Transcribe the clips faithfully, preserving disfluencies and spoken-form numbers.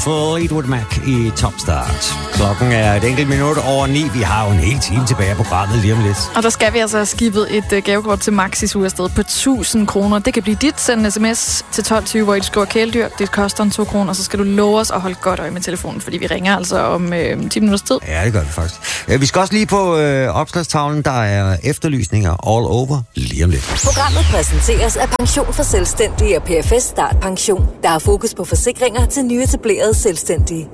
Fleetwood Mac i Top Start. Klokken er et enkelt minut over ni. Vi har jo en hel time tilbage af programmet lige om lidt. Og der skal vi altså have skibet et uh, gavekort til Maxis uafsted på tusind kroner. Det kan blive dit. Send en sms til tolv tyve, hvor I skriver kæledyr. Det koster en to kroner, og så skal du love os at holde godt øje med telefonen, fordi vi ringer altså om øh, ti minutters tid. Ja, det gør vi faktisk. Vi skal også lige på øh, opslagstavlen. Der er efterlysninger all over lige om lidt. Programmet præsenteres af Pension for Selvstændige og P F S Start Pension. Der er fokus på forsikringer til nyetablerede selvstændige.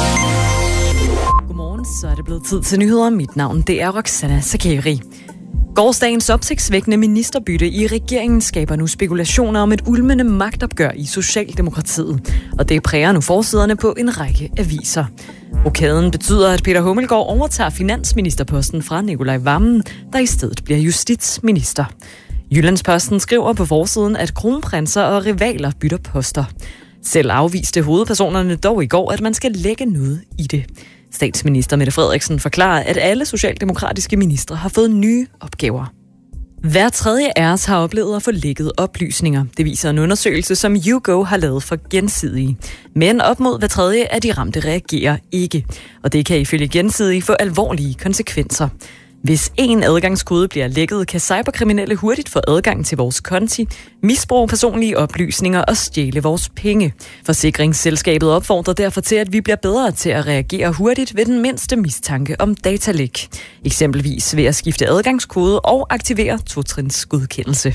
Godmorgen, så er det blevet tid til nyheder. Mit navn, det er Roxana Sakari. Gårsdagens opsigtsvækkende ministerbytte i regeringen skaber nu spekulationer om et ulmende magtopgør i Socialdemokratiet. Og det præger nu forsiderne på en række aviser. Rokaden betyder, at Peter Hummelgaard overtager finansministerposten fra Nicolai Wammen, der i stedet bliver justitsminister. Jyllandsposten skriver på forsiden, at kronprinser og rivaler bytter poster. Selv afviste hovedpersonerne dog i går, at man skal lægge noget i det. Statsminister Mette Frederiksen forklarer, at alle socialdemokratiske ministre har fået nye opgaver. Hver tredje af os har oplevet at få lækket oplysninger. Det viser en undersøgelse, som YouGo har lavet for Gensidige. Men op mod hver tredje af de ramte reagerer ikke. Og det kan ifølge Gensidige få alvorlige konsekvenser. Hvis en adgangskode bliver lækket, kan cyberkriminelle hurtigt få adgang til vores konti, misbruge personlige oplysninger og stjæle vores penge. Forsikringsselskabet opfordrer derfor til, at vi bliver bedre til at reagere hurtigt ved den mindste mistanke om datalæk. Eksempelvis ved at skifte adgangskode og aktivere to-trins godkendelse.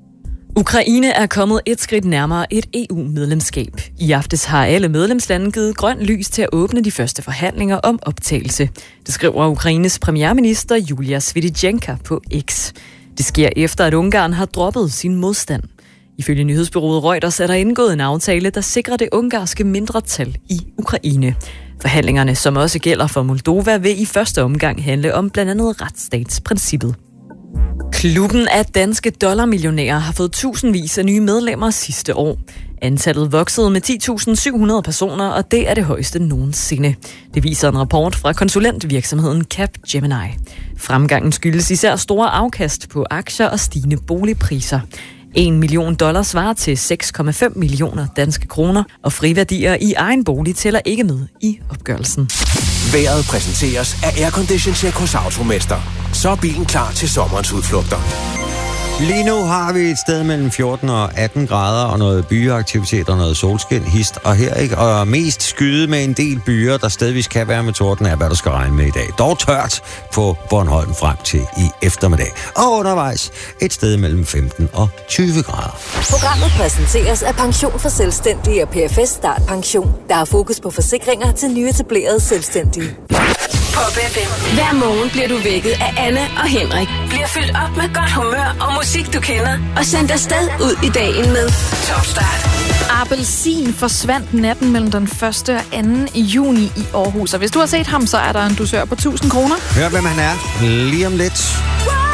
Ukraine er kommet et skridt nærmere et E U-medlemskab. I aftes har alle medlemslande givet grønt lys til at åbne de første forhandlinger om optagelse. Det skriver Ukraines premierminister Julia Svitidjenko på X. Det sker efter, at Ungarn har droppet sin modstand. Ifølge nyhedsbureauet Reuters er der indgået en aftale, der sikrer det ungarske mindretal i Ukraine. Forhandlingerne, som også gælder for Moldova, vil i første omgang handle om blandt andet retsstatsprincippet. Klubben af danske dollarmillionærer har fået tusindvis af nye medlemmer sidste år. Antallet voksede med ti tusind syv hundrede personer, og det er det højeste nogensinde. Det viser en rapport fra konsulentvirksomheden Capgemini. Fremgangen skyldes især store afkast på aktier og stigende boligpriser. En million dollar svarer til seks komma fem millioner danske kroner, og friværdier i egen bolig tæller ikke med i opgørelsen. Vejret præsenteres af Aircondition Check hos Automester. Så er bilen klar til sommerens udflugter. Lige nu har vi et sted mellem fjorten og atten grader og noget byeaktivitet og noget solskin, hist og her, ikke? Og mest skyde med en del byer, der stedvis kan være med torden, er hvad der skal regne med i dag. Dog tørt på Bornholm frem til i eftermiddag. Og undervejs et sted mellem femten og tyve grader. Programmet præsenteres af Pension for Selvstændige og P F S Start Pension. Der er fokus på forsikringer til nyetablerede selvstændige. Pop F M. Hver morgen bliver du vækket af Anne og Henrik. Bliver fyldt op med godt humør og musik, du kender. Og sendt afsted ud i dagen med Top Start. Appelsin forsvandt natten mellem den første og anden juni i Aarhus. Og hvis du har set ham, så er der en dusør på tusind kroner. Hør, hvem han er lige om lidt.